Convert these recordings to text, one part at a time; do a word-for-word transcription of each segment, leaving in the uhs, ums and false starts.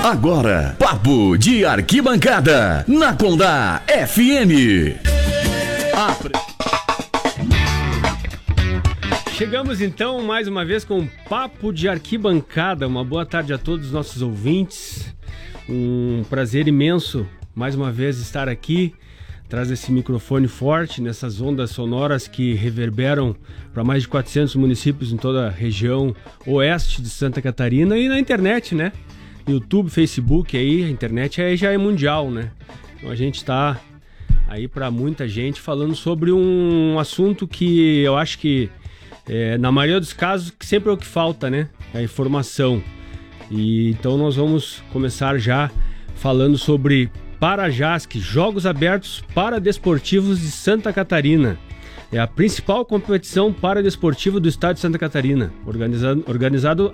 Agora, Papo de Arquibancada, na Condá F M. Apre... Chegamos então mais uma vez com um Papo de Arquibancada. Uma boa tarde a todos os nossos ouvintes. Um prazer imenso mais uma vez estar aqui. Traz esse microfone forte nessas ondas sonoras que reverberam para mais de quatrocentos municípios em toda a região oeste de Santa Catarina e na internet, né? YouTube, Facebook, aí, a internet aí já é mundial, né? Então a gente está aí para muita gente falando sobre um assunto que eu acho que é, na maioria dos casos sempre é o que falta, né? A informação. E então nós vamos começar já falando sobre Parajasc, Jogos Abertos Paradesportivos de Santa Catarina. É a principal competição paradesportiva do estado de Santa Catarina, organizado, organizado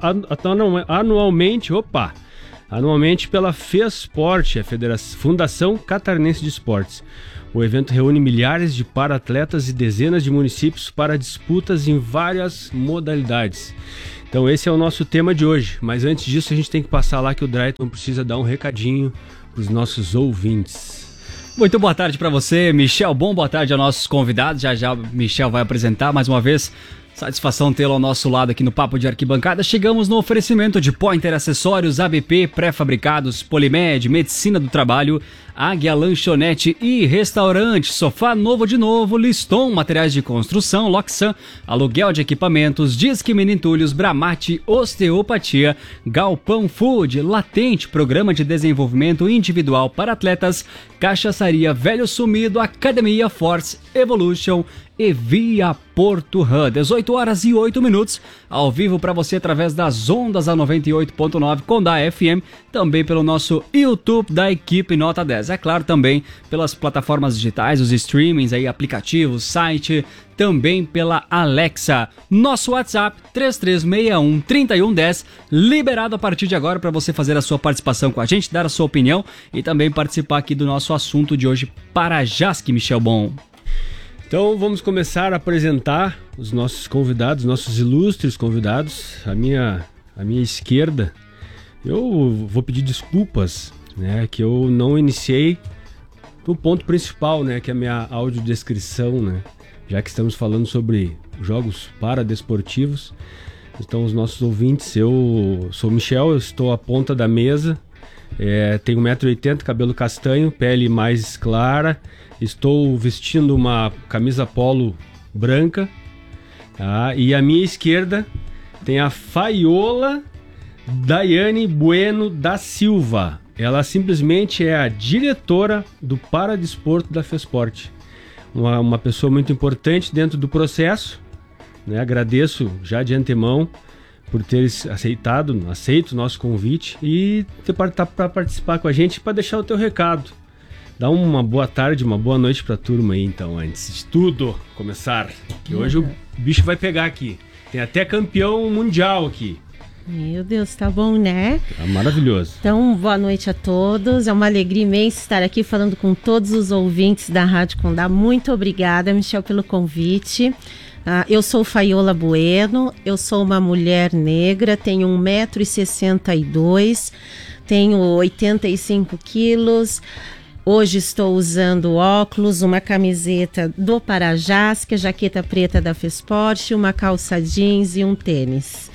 anualmente, opa, anualmente pela FESPORT, a Federação, Fundação Catarinense de Esportes. O evento reúne milhares de para-atletas e dezenas de municípios para disputas em várias modalidades. Então esse é o nosso tema de hoje, mas antes disso a gente tem que passar lá que o Drayton precisa dar um recadinho para os nossos ouvintes. Muito boa tarde para você, Michel. Bom, boa tarde aos nossos convidados. Já já o Michel vai apresentar mais uma vez. Satisfação tê-lo ao nosso lado aqui no Papo de Arquibancada. Chegamos no oferecimento de Pointer Acessórios, A B P, pré-fabricados, Polimed, Medicina do Trabalho, Águia Lanchonete e Restaurante, Sofá Novo de Novo, Liston, Materiais de Construção, Loxan, Aluguel de Equipamentos, Disque Menintulhos, Bramate, Osteopatia, Galpão Food, Latente, Programa de Desenvolvimento Individual para Atletas, Cachaçaria Velho Sumido, Academia Force, Evolution e Via Porto Ram. dezoito horas e oito minutos, ao vivo para você através das ondas da noventa e oito ponto nove Condá F M, também pelo nosso YouTube da equipe Nota dez. É claro, também pelas plataformas digitais, os streamings, aí, aplicativos, site, também pela Alexa. Nosso WhatsApp três três seis um, três um um zero, liberado a partir de agora para você fazer a sua participação com a gente, dar a sua opinião e também participar aqui do nosso assunto de hoje, Parajasc, Michel Bon. Então vamos começar a apresentar os nossos convidados, nossos ilustres convidados. A minha, a minha esquerda, eu vou pedir desculpas, né, que eu não iniciei no ponto principal, né, que é a minha audiodescrição, né, já que estamos falando sobre jogos paradesportivos. Então os nossos ouvintes, eu sou o Michel, eu estou à ponta da mesa, é, tenho um metro e oitenta, cabelo castanho, pele mais clara. Estou vestindo uma camisa polo branca, tá? E à minha esquerda tem a Faiola Daiane Bueno da Silva. Ela simplesmente é a diretora do Paradesporto da FESPORT. Uma, uma pessoa muito importante dentro do processo, né? Agradeço já de antemão por teres aceitado, aceito o nosso convite e ter para participar com a gente, para deixar o teu recado. Dá uma boa tarde, uma boa noite pra turma aí, então, antes de tudo começar. Que hoje o bicho vai pegar aqui. Tem até campeão mundial aqui. Meu Deus, tá bom, né? Tá maravilhoso. Então, boa noite a todos. É uma alegria imensa estar aqui falando com todos os ouvintes da Rádio Condá. Muito obrigada, Michel, pelo convite. Uh, eu sou Faiola Bueno, eu sou uma mulher negra, tenho um metro e sessenta e dois, tenho oitenta e cinco quilos. Hoje estou usando óculos, uma camiseta do Parajasc, a jaqueta preta da FESPORT, uma calça jeans e um tênis.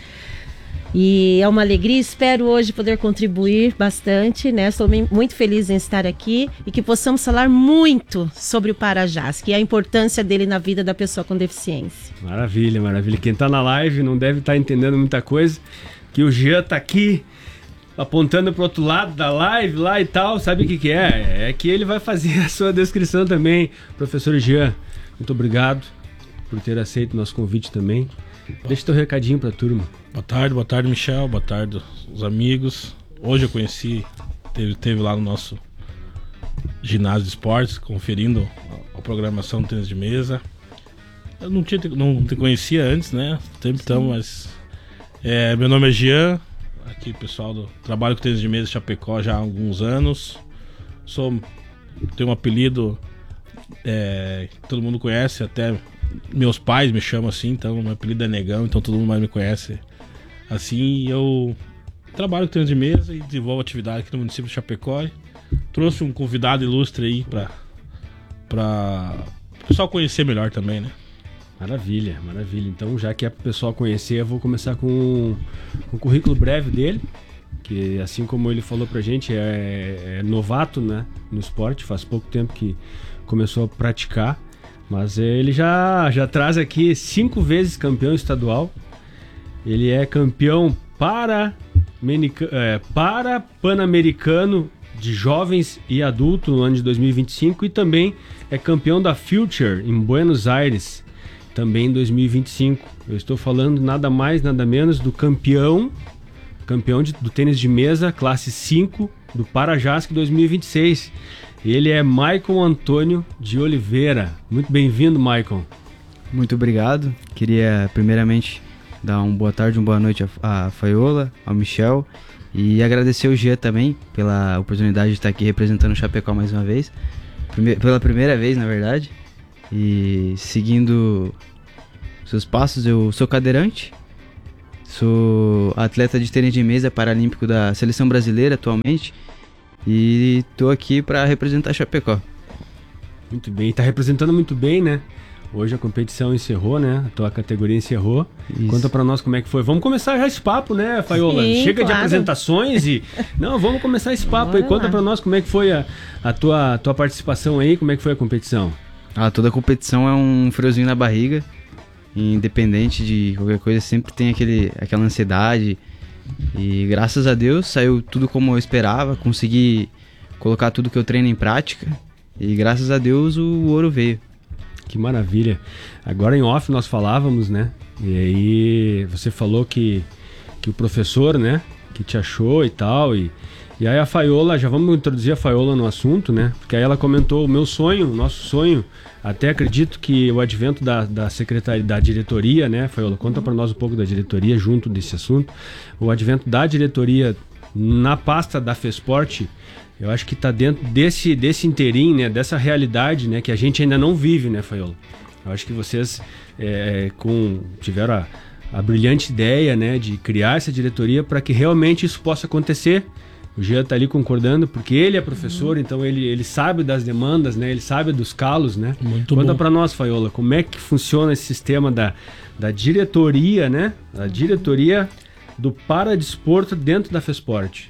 E é uma alegria, espero hoje poder contribuir bastante, né? Estou muito feliz em estar aqui e que possamos falar muito sobre o Parajasc e a importância dele na vida da pessoa com deficiência. Maravilha, maravilha. Quem está na live não deve estar entendendo muita coisa, que o Jean está aqui apontando para o outro lado da live lá e tal, sabe o que que é? É que ele vai fazer a sua descrição também. Professor Jean, muito obrigado por ter aceito o nosso convite também. Deixa teu recadinho para a turma. Boa tarde, boa tarde, Michel, boa tarde os amigos. Hoje eu conheci, teve, teve lá no nosso ginásio de esportes, conferindo a, a programação do tênis de mesa. Eu não, tinha, não te conhecia antes, né? Tempo então, mas é, meu nome é Jean. Aqui, pessoal, do trabalho com tênis de mesa em Chapecó já há alguns anos. Sou, tenho um apelido é, que todo mundo conhece, até meus pais me chamam assim, então meu apelido é Negão, então todo mundo mais me conhece assim. E eu trabalho com tênis de mesa e desenvolvo atividade aqui no município de Chapecó. Trouxe um convidado ilustre aí pra, pra o pessoal conhecer melhor também, né? Maravilha, maravilha. Então, já que é para o pessoal conhecer, eu vou começar com um currículo breve dele, que assim como ele falou pra gente, é, é novato, né, no esporte, faz pouco tempo que começou a praticar, mas ele já, já traz aqui cinco vezes campeão estadual. Ele é campeão para, é, para Pan-Americano de jovens e adultos no ano de dois mil e vinte e cinco e também é campeão da Future em Buenos Aires, também em dois mil e vinte e cinco. Eu estou falando nada mais, nada menos do campeão, campeão de, do tênis de mesa, classe cinco, do Parajasc dois mil e vinte e seis. Ele é Maicon Antônio de Oliveira. Muito bem-vindo, Maicon. Muito obrigado. Queria primeiramente dar uma boa tarde, uma boa noite à Faiola, ao Michel, e agradecer o Gia também pela oportunidade de estar aqui representando o Chapecó mais uma vez. Prime- pela primeira vez, na verdade. E seguindo seus passos, eu sou cadeirante, sou atleta de tênis de mesa paralímpico da seleção brasileira atualmente e tô aqui para representar Chapecó. Muito bem, está representando muito bem, né? Hoje a competição encerrou, né? A tua categoria encerrou. Isso. Conta pra nós como é que foi. Vamos começar já esse papo, né, Faiola? Sim, Chega claro. de apresentações e... Não, vamos começar esse papo Bora aí. Conta lá. pra nós como é que foi a, a tua, tua participação aí, como é que foi a competição. Ah, toda competição é um friozinho na barriga, independente de qualquer coisa, sempre tem aquele, aquela ansiedade. E graças a Deus saiu tudo como eu esperava, consegui colocar tudo que eu treino em prática e graças a Deus o ouro veio. Que maravilha. Agora em off nós falávamos, né? E aí você falou que, que o professor, né? Que te achou e tal. E, e aí a Faiola, já vamos introduzir a Faiola no assunto, né? Porque aí ela comentou o meu sonho, o nosso sonho. Até acredito que o advento da, da secretaria, da diretoria, né, Faiola? Conta pra nós um pouco da diretoria junto desse assunto. O advento da diretoria na pasta da FESPORT, eu acho que está dentro desse, desse interim, né, dessa realidade, né, que a gente ainda não vive, né, Faiola? Eu acho que vocês é, com, tiveram a, a brilhante ideia, né, de criar essa diretoria para que realmente isso possa acontecer. O Jean está ali concordando, porque ele é professor, uhum. Então ele, ele sabe das demandas, né, ele sabe dos calos, né? Muito Conta bom. para nós, Faiola, como é que funciona esse sistema da, da diretoria, né, da diretoria do Paradesporto dentro da FESPORT.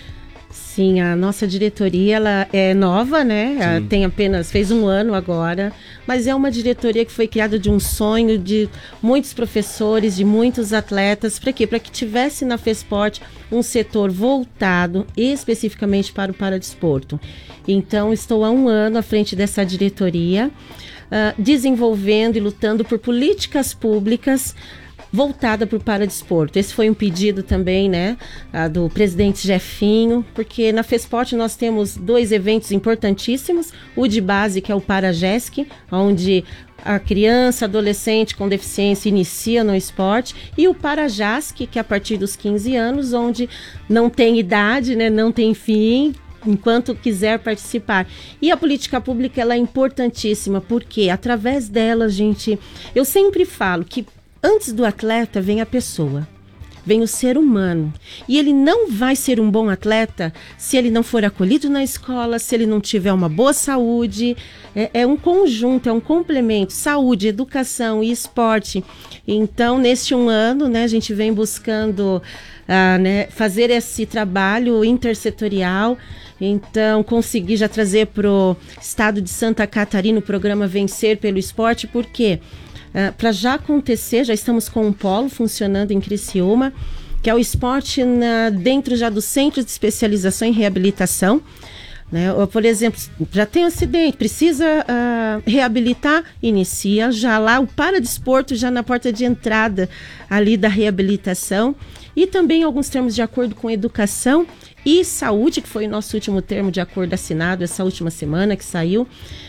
Sim, a nossa diretoria ela é nova, né? Ela tem apenas, fez um ano agora, mas é uma diretoria que foi criada de um sonho de muitos professores, de muitos atletas. Para quê? Para que tivesse na FESPORT um setor voltado especificamente para o paradesporto. Então, estou há um ano à frente dessa diretoria, uh, desenvolvendo e lutando por políticas públicas voltada para o paradesporto. Esse foi um pedido também, né, do presidente Jefinho, porque na FESPORT nós temos dois eventos importantíssimos, o de base, que é o Parajesc, onde a criança, adolescente com deficiência inicia no esporte, e o Parajasc, que é a partir dos quinze anos, onde não tem idade, né, não tem fim, enquanto quiser participar. E a política pública ela é importantíssima, porque através dela, gente, eu sempre falo que antes do atleta vem a pessoa, vem o ser humano. E ele não vai ser um bom atleta se ele não for acolhido na escola, se ele não tiver uma boa saúde. É, é um conjunto, é um complemento. Saúde, educação e esporte. Então, neste um ano, né, a gente vem buscando ah, né, fazer esse trabalho intersetorial. Então, consegui já trazer para o estado de Santa Catarina o programa Vencer pelo Esporte, por quê? Uh, para já acontecer, já estamos com um polo funcionando em Criciúma, que é o esporte na, dentro já do Centro de Especialização em Reabilitação. Né? Ou, por exemplo, já tem um acidente, precisa uh, reabilitar, inicia já lá o paradesporto, já na porta de entrada ali da reabilitação. E também alguns termos de acordo com educação e saúde, que foi o nosso último termo de acordo assinado essa última semana que saiu.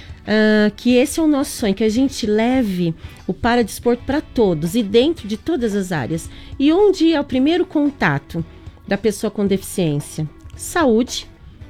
Uh, que esse é o nosso sonho, que a gente leve o paradesporto para todos e dentro de todas as áreas. E onde é o primeiro contato da pessoa com deficiência? Saúde.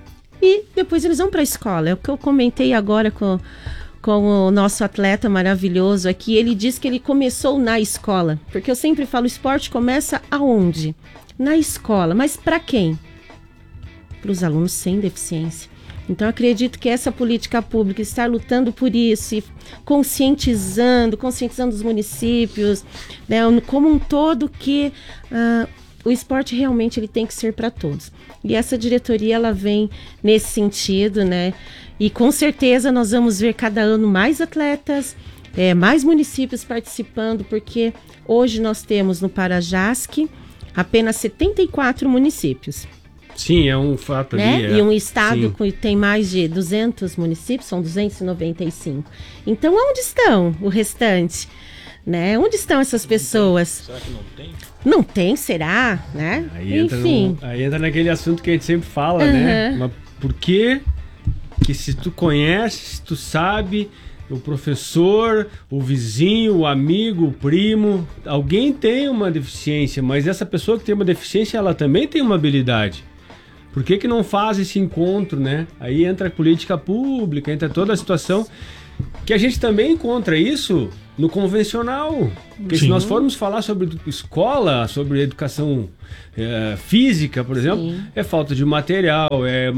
E depois eles vão para a escola. É o que eu comentei agora com, com o nosso atleta maravilhoso aqui. Ele diz que ele começou na escola, porque eu sempre falo, o esporte começa aonde? na escola. Mas para quem? Para os alunos sem deficiência. Então, acredito que essa política pública, estar lutando por isso e conscientizando, conscientizando os municípios, né, como um todo, que uh, o esporte realmente ele tem que ser para todos. E essa diretoria, ela vem nesse sentido, né? E com certeza nós vamos ver cada ano mais atletas, é, mais municípios participando, porque hoje nós temos no Parajasc apenas setenta e quatro municípios. Sim, é um fato né? ali. É. E um estado Sim. que tem mais de duzentos municípios, são duzentos e noventa e cinco. Então, onde estão o restante? Né? Onde estão essas pessoas? Será que não tem? Não tem, será? Né? Aí entra, Enfim. no, aí entra naquele assunto que a gente sempre fala, Uhum. né? Mas por que que se tu conhece, se tu sabe, o professor, o vizinho, o amigo, o primo, alguém tem uma deficiência, mas essa pessoa que tem uma deficiência, ela também tem uma habilidade. Por que que não faz esse encontro, né? Aí entra a política pública, entra toda a situação que a gente também encontra isso no convencional. Porque Sim. se nós formos falar sobre escola, sobre educação é, física, por exemplo, Sim. é falta de material, é,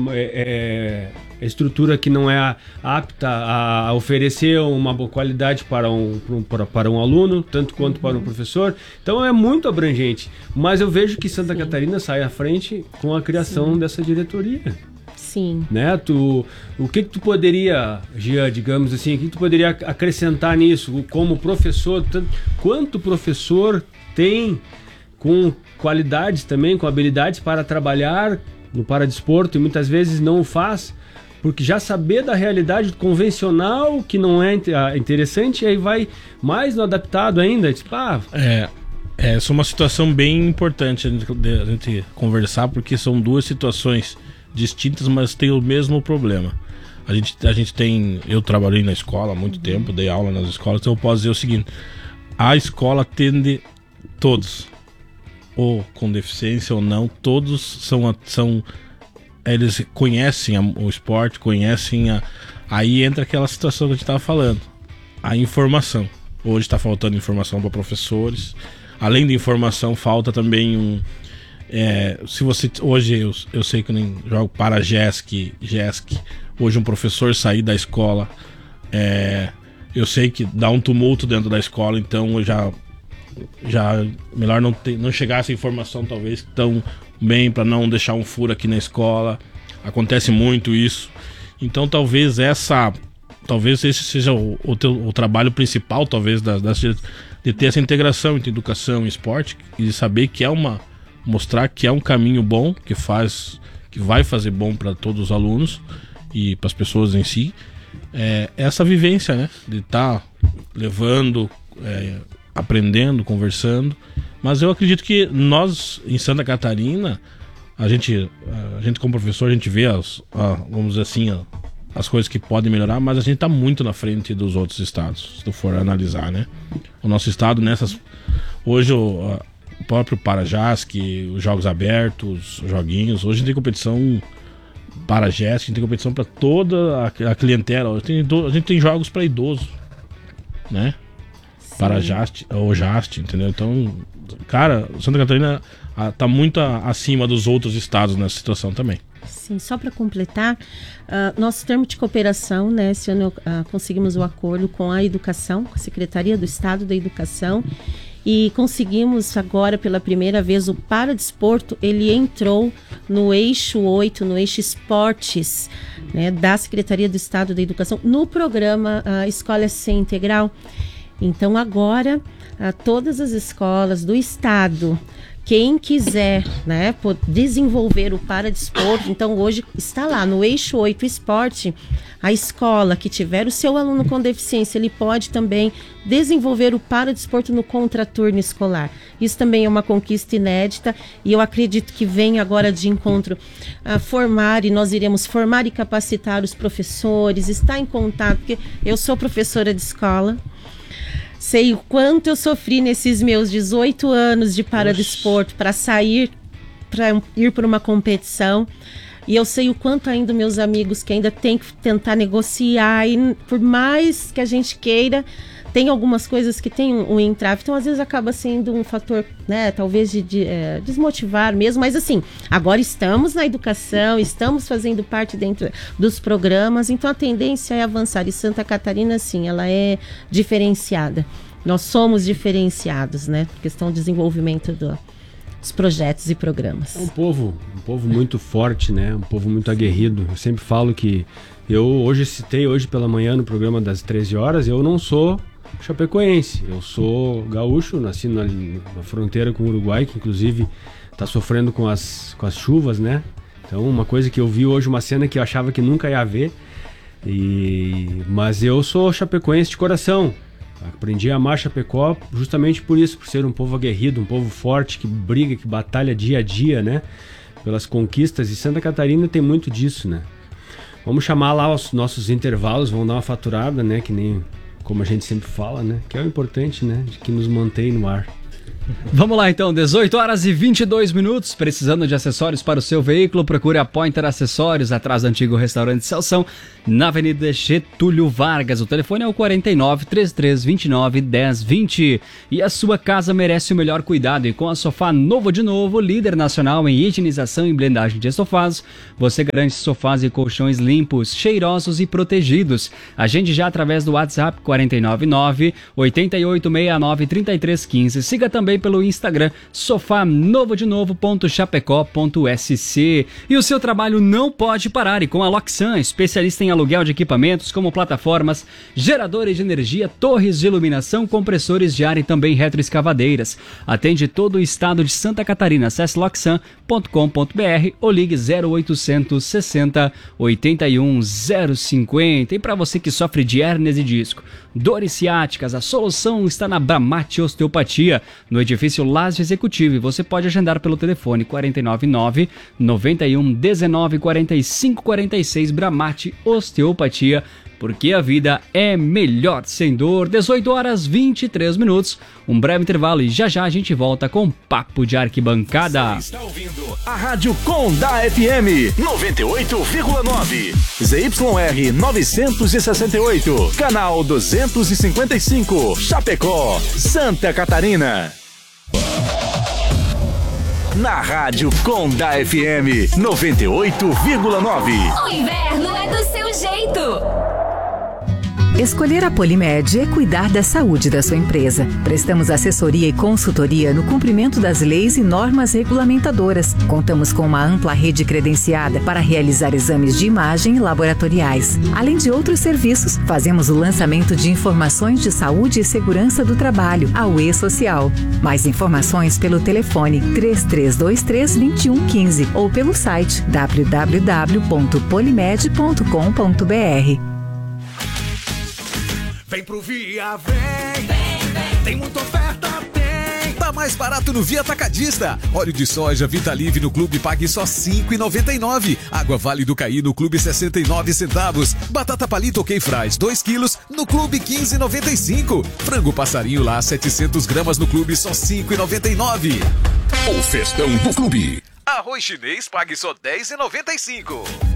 é, é estrutura que não é apta a oferecer uma boa qualidade para um, para, para um aluno, tanto quanto para um professor. Então é muito abrangente. Mas eu vejo que Santa Sim. Catarina sai à frente com a criação Sim. dessa diretoria. Sim. Né? Tu, o que, que tu poderia, Gia, digamos assim, o que, que tu poderia acrescentar nisso como professor? Tanto, quanto professor tem com qualidades também, com habilidades para trabalhar no paradesporto e muitas vezes não o faz, porque já saber da realidade convencional que não é interessante, aí vai mais no adaptado ainda, tipo, ah... É, essa é uma situação bem importante a gente, a gente conversar, porque são duas situações distintas, mas tem o mesmo problema. A gente, a gente tem... Eu trabalhei na escola há muito uhum. tempo, dei aula nas escolas, então eu posso dizer o seguinte: a escola atende todos, ou com deficiência ou não, todos são... são eles conhecem a, o esporte, conhecem a... Aí entra aquela situação que a gente estava falando, a informação. Hoje está faltando informação para professores. Além de informação, falta também um... É, se você hoje eu, eu sei que eu nem jogo para GESC, GESC, hoje um professor sair da escola, é, eu sei que dá um tumulto dentro da escola, então eu já já melhor não ter, não chegar essa informação talvez tão bem, para não deixar um furo aqui na escola. Acontece muito isso, então talvez essa talvez esse seja o, o, teu, o trabalho principal talvez das, das, de ter essa integração entre educação e esporte, e de saber que é uma mostrar que é um caminho bom, que faz, que vai fazer bom para todos os alunos e para as pessoas em si. É, essa vivência, né, de estar tá levando, é, aprendendo, conversando. Mas eu acredito que nós em Santa Catarina, a gente, a gente como professor, a gente vê as, a, vamos dizer assim, a, as coisas que podem melhorar, mas a gente está muito na frente dos outros estados, se tu for analisar, né? O nosso estado nessas hoje o O próprio Parajasc, os jogos abertos, os joguinhos. Hoje tem competição para Parajasc, tem competição para toda a, a clientela. A gente, tem, a gente tem jogos para idoso, né? Parajasc, ou Jast, entendeu? Então, cara, Santa Catarina a, tá muito a, acima dos outros estados nessa situação também. Sim, só para completar, uh, nosso termo de cooperação, né? Esse ano uh, conseguimos o acordo com a Educação, com a Secretaria do Estado da Educação. E conseguimos agora pela primeira vez o paradesporto, ele entrou no eixo oito, no eixo esportes, né, da Secretaria do Estado da Educação, no programa uh, Escola S C Integral. Então agora uh, todas as escolas do estado, quem quiser, né, desenvolver o paradesporto, então hoje está lá no eixo oito esporte, a escola que tiver o seu aluno com deficiência, ele pode também desenvolver o paradesporto no contraturno escolar. Isso também é uma conquista inédita e eu acredito que vem agora de encontro a formar, e nós iremos formar e capacitar os professores, estar em contato, porque eu sou professora de escola. Sei o quanto eu sofri nesses meus dezoito anos de paradesporto para sair para ir para uma competição. E eu sei o quanto ainda meus amigos que ainda tem que tentar negociar, e por mais que a gente queira, tem algumas coisas que tem um, um entrave, então às vezes acaba sendo um fator, né, talvez de, de é, desmotivar mesmo, mas assim, agora estamos na educação, estamos fazendo parte dentro dos programas, então a tendência é avançar, e Santa Catarina, sim, ela é diferenciada, nós somos diferenciados, né, questão do desenvolvimento do, dos projetos e programas. É um povo, um povo muito forte, né, um povo muito aguerrido. Eu sempre falo que eu hoje citei, hoje pela manhã no programa das treze horas, eu não sou chapecoense, eu sou gaúcho, nasci na, na fronteira com o Uruguai, que inclusive está sofrendo com as, com as chuvas, né? Então, uma coisa que eu vi hoje, uma cena que eu achava que nunca ia ver, e... mas eu sou chapecoense de coração. Aprendi a amar Chapecó justamente por isso, por ser um povo aguerrido, um povo forte, que briga, que batalha dia a dia, né? Pelas conquistas, e Santa Catarina tem muito disso, né? Vamos chamar lá os nossos intervalos, vamos dar uma faturada, né? Que nem... como a gente sempre fala, né? Que é o importante, né? De que nos mantém no ar. Vamos lá então, dezoito horas e vinte e dois minutos. Precisando de acessórios para o seu veículo? Procure a Pointer Acessórios, atrás do antigo restaurante Celção, na Avenida Getúlio Vargas. O telefone é o quarenta e nove, trinta e três, vinte e nove, dez, vinte. E a sua casa merece o melhor cuidado, e com a Sofá Novo de Novo, líder nacional em higienização e blendagem de sofás, você garante sofás e colchões limpos, cheirosos e protegidos. Agende já através do WhatsApp quarenta e nove nove, oito oito seis nove, três três um cinco. Siga também pelo Instagram sofá novo de novo ponto chapecó ponto s c. E o seu trabalho não pode parar, e com a Loxan, especialista em aluguel de equipamentos como plataformas, geradores de energia, torres de iluminação, compressores de ar e também retroescavadeiras. Atende todo o estado de Santa Catarina. Acesse loxan ponto com ponto b r ou ligue zero oitocentos sessenta, oitenta e um, zero cinquenta. E para você que sofre de hérnias e disco, dores ciáticas, a solução está na Bramate Osteopatia, no edifício Laje Executivo, e você pode agendar pelo telefone quarenta e nove nove, noventa e um, dezenove, quarenta e cinco, quarenta e seis. Bramate Osteopatia, porque a vida é melhor sem dor. Dezoito horas e vinte e três minutos, um breve intervalo, e já já a gente volta com Papo de Arquibancada. Você está ouvindo a Rádio Condá F M noventa e oito vírgula nove, Z Y R novecentos e sessenta e oito, canal duzentos e cinquenta e cinco, Chapecó, Santa Catarina. Na Rádio Condá F M noventa e oito vírgula nove. O inverno é do seu jeito. Escolher a Polimed é cuidar da saúde da sua empresa. Prestamos assessoria e consultoria no cumprimento das leis e normas regulamentadoras. Contamos com uma ampla rede credenciada para realizar exames de imagem e laboratoriais. Além de outros serviços, fazemos o lançamento de informações de saúde e segurança do trabalho, a U E Social. Mais informações pelo telefone três três dois três, dois um um cinco ou pelo site w w w ponto polimed ponto com ponto b r. Vem pro Via, vem, vem, vem. Tem muita oferta, tem. Tá mais barato no Via Atacadista. Óleo de soja Vitalive no Clube pague só cinco reais e noventa e nove centavos. Água Vale do Caí no Clube sessenta e nove centavos. Batata Palito OK Fries dois quilos no Clube quinze reais e noventa e cinco centavos. Frango Passarinho lá setecentas gramas no Clube só cinco reais e noventa e nove centavos. O festão do Clube. Arroz chinês pague só dez reais e noventa e cinco centavos.